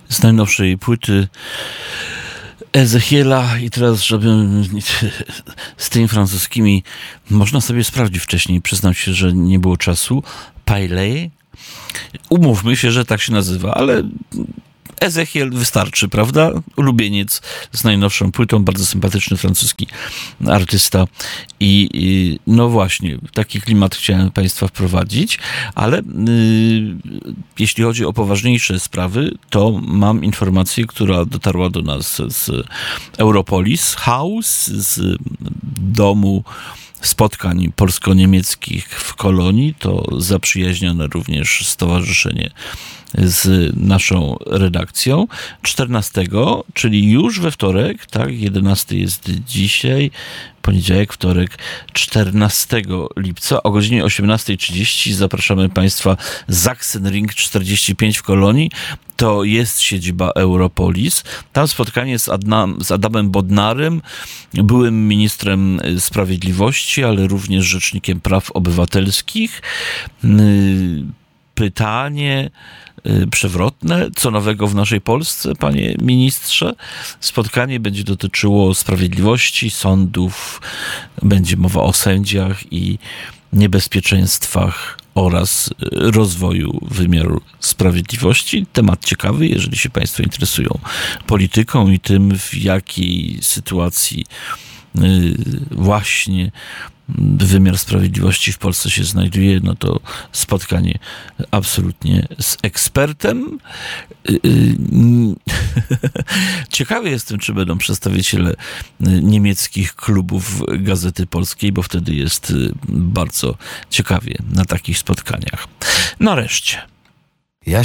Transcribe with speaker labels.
Speaker 1: z najnowszej płyty Ezechiela. I teraz, żeby z tymi francuskimi można sobie sprawdzić wcześniej, przyznam się, że nie było czasu. Paillet. Umówmy się, że tak się nazywa, ale Ezechiel wystarczy, prawda? Ulubieniec z najnowszą płytą, bardzo sympatyczny francuski artysta i no właśnie, taki klimat chciałem Państwa wprowadzić, ale jeśli chodzi o poważniejsze sprawy, to mam informację, która dotarła do nas z Europolis House, z domu spotkań polsko-niemieckich w Kolonii. To zaprzyjaźnione również stowarzyszenie z naszą redakcją. 14, czyli już we wtorek, tak, 11 jest dzisiaj, poniedziałek, wtorek, 14 lipca o godzinie 18:30 zapraszamy Państwa Sachsenring 45 w Kolonii. To jest siedziba Europolis. Tam spotkanie z Adamem Bodnarem, byłym ministrem sprawiedliwości, ale również rzecznikiem praw obywatelskich. Pytanie przewrotne. Co nowego w naszej Polsce, panie ministrze? Spotkanie będzie dotyczyło sprawiedliwości, sądów, będzie mowa o sędziach i niebezpieczeństwach oraz rozwoju wymiaru sprawiedliwości. Temat ciekawy, jeżeli się Państwo interesują polityką i tym, w jakiej sytuacji właśnie wymiar sprawiedliwości w Polsce się znajduje, no to spotkanie absolutnie z ekspertem. Ciekawy jestem, czy będą przedstawiciele niemieckich klubów Gazety Polskiej, bo wtedy jest bardzo ciekawie na takich spotkaniach. Nareszcie.